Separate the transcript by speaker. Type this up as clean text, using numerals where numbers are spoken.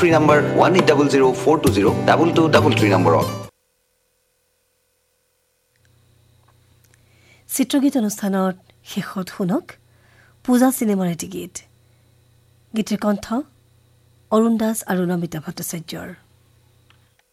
Speaker 1: free number 1800-420-2233 নম্বৰত।
Speaker 2: চিত্ৰগীত অনুষ্ঠানত শেষত শুনক পূজা চিনেমাৰ এটি গীত। গীতৰ কণ্ঠ অৰুণ দাস আৰু নমিতা ভট্টাচাৰ্যৰ।